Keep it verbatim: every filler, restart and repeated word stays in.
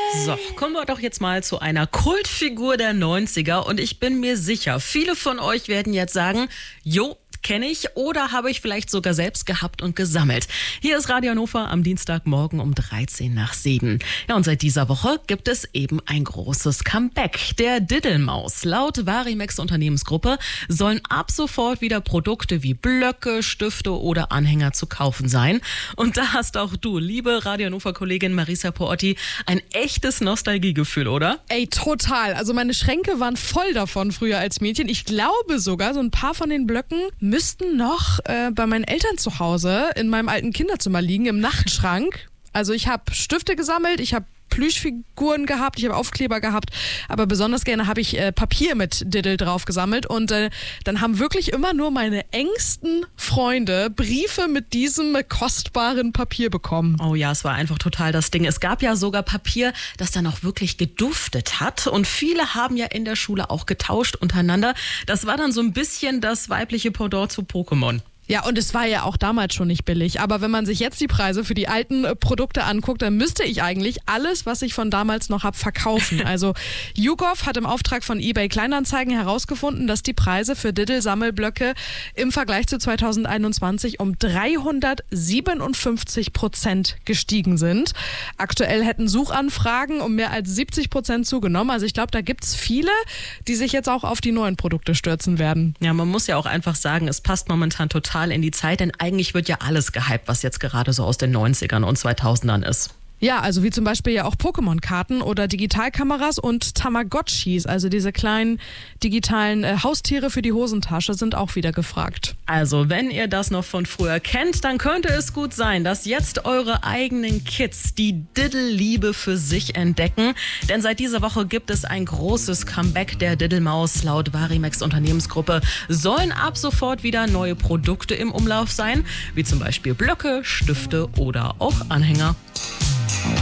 So, kommen wir doch jetzt mal zu einer Kultfigur der neunziger und ich bin mir sicher, viele von euch werden jetzt sagen, jo, kenne ich oder habe ich vielleicht sogar selbst gehabt und gesammelt. Hier ist Radio Hannover am Dienstagmorgen um dreizehn nach sieben. Ja, und seit dieser Woche gibt es eben ein großes Comeback. Der Diddelmaus. Laut Varimex Unternehmensgruppe sollen ab sofort wieder Produkte wie Blöcke, Stifte oder Anhänger zu kaufen sein. Und da hast auch du, liebe Radio Hannover-Kollegin Marisa Pootti, ein echtes Nostalgiegefühl, oder? Ey, total. Also meine Schränke waren voll davon früher als Mädchen. Ich glaube sogar, so ein paar von den Blöcken müssten noch äh, bei meinen Eltern zu Hause in meinem alten Kinderzimmer liegen, im Nachtschrank. Also ich habe Stifte gesammelt, ich habe Plüschfiguren gehabt, ich habe Aufkleber gehabt, aber besonders gerne habe ich äh, Papier mit Diddle drauf gesammelt und äh, dann haben wirklich immer nur meine engsten Freunde Briefe mit diesem kostbaren Papier bekommen. Oh ja, es war einfach total das Ding. Es gab ja sogar Papier, das dann auch wirklich geduftet hat und viele haben ja in der Schule auch getauscht untereinander. Das war dann so ein bisschen das weibliche Pendant zu Pokémon. Ja, und es war ja auch damals schon nicht billig. Aber wenn man sich jetzt die Preise für die alten äh, Produkte anguckt, dann müsste ich eigentlich alles, was ich von damals noch habe, verkaufen. Also YouGov hat im Auftrag von eBay Kleinanzeigen herausgefunden, dass die Preise für Diddle-Sammelblöcke im Vergleich zu zweitausendeinundzwanzig um dreihundertsiebenundfünfzig Prozent gestiegen sind. Aktuell hätten Suchanfragen um mehr als siebzig Prozent zugenommen. Also ich glaube, da gibt's viele, die sich jetzt auch auf die neuen Produkte stürzen werden. Ja, man muss ja auch einfach sagen, es passt momentan total in die Zeit, denn eigentlich wird ja alles gehypt, was jetzt gerade so aus den neunzigern und zweitausendern ist. Ja, also wie zum Beispiel ja auch Pokémon-Karten oder Digitalkameras und Tamagotchis, also diese kleinen digitalen äh, Haustiere für die Hosentasche, sind auch wieder gefragt. Also wenn ihr das noch von früher kennt, dann könnte es gut sein, dass jetzt eure eigenen Kids die Diddle-Liebe für sich entdecken. Denn seit dieser Woche gibt es ein großes Comeback der Diddelmaus. Laut Varimex Unternehmensgruppe sollen ab sofort wieder neue Produkte im Umlauf sein, wie zum Beispiel Blöcke, Stifte oder auch Anhänger.